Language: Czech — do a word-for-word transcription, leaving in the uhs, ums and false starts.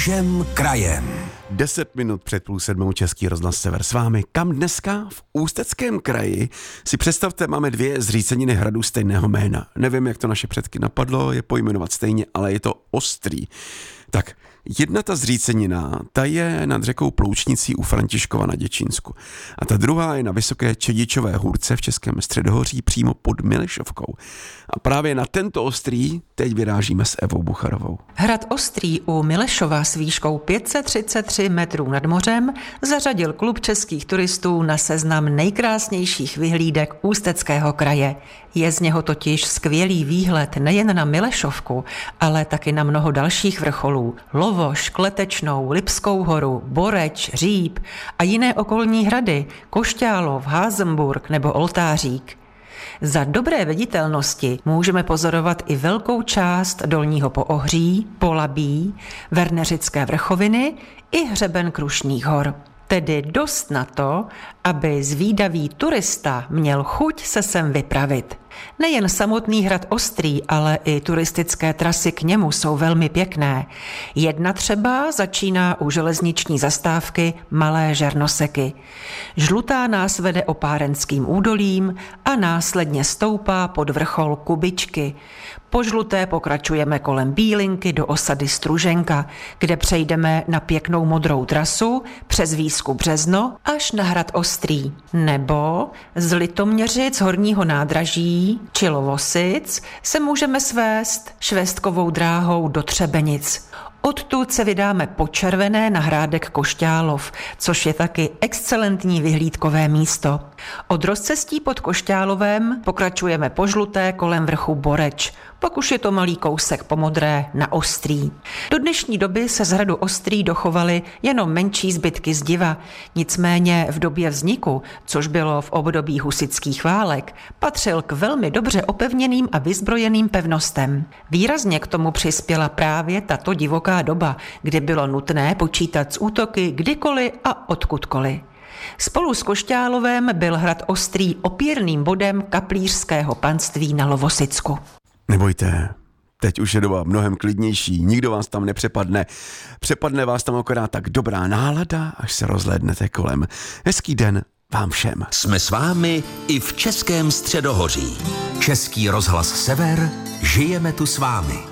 Křížem krajem. Deset minut před půl sedmou Český rozhlas Sever s vámi. Kam dneska? V Ústeckém kraji. Si představte, máme dvě zříceniny hradu stejného jména. Nevím, jak to naše předky napadlo je pojmenovat stejně, ale je to Ostrý. Tak, jedna ta zřícenina, ta je nad řekou Ploučnicí u Františkova na Děčínsku. A ta druhá je na vysoké Čedičové hůrce v Českém Středohoří přímo pod Milešovkou. A právě na tento Ostrý teď vyrážíme s Evou Bucharovou. Hrad Ostrý u Milešova s výškou pět set třicet tři metrů nad mořem zařadil klub českých turistů na seznam nejkrásnějších vyhlídek Ústeckého kraje. Je z něho totiž skvělý výhled nejen na Milešovku, ale taky na mnoho dalších vrcholů. Lovoš, Kletečnou, Lipskou horu, Boreč, Říp a jiné okolní hrady, Košťálov, Házemburk nebo Oltářík. Za dobré viditelnosti můžeme pozorovat i velkou část Dolního Poohří, Polabí, Verneřické vrchoviny i hřeben Krušných hor. Tedy dost na to, aby zvídavý turista měl chuť se sem vypravit. Nejen samotný hrad Ostrý, ale i turistické trasy k němu jsou velmi pěkné. Jedna třeba začíná u železniční zastávky Malé Žernoseky. Žlutá nás vede Opárenským údolím a následně stoupá pod vrchol Kubičky. Po žluté pokračujeme kolem Bílinky do osady Struženka, kde přejdeme na pěknou modrou trasu přes Výsku Březno až na hrad Ostrý. Nebo z Litoměřic Horního nádraží či Lovosic se můžeme svést švestkovou dráhou do Třebenic. Odtud se vydáme po červené na hrádek Košťálov, což je taky excelentní vyhlídkové místo. Od rozcestí pod Košťálovem pokračujeme po žluté kolem vrchu Boreč, pak už je to malý kousek po modré na Ostrý. Do dnešní doby se z hradu Ostrý dochovaly jenom menší zbytky zdiva, nicméně v době vzniku, což bylo v období husitských válek, patřil k velmi dobře opevněným a vyzbrojeným pevnostem. Výrazně k tomu přispěla právě tato divoká doba, kdy bylo nutné počítat s útoky kdykoliv a odkudkoliv. Spolu s Košťálovem byl hrad Ostrý opěrným bodem kaplířského panství na Lovosicku. Nebojte, teď už je doba mnohem klidnější, nikdo vás tam nepřepadne. Přepadne vás tam akorát tak dobrá nálada, až se rozhlédnete kolem. Hezký den vám všem. Jsme s vámi i v Českém Středohoří. Český rozhlas Sever, žijeme tu s vámi.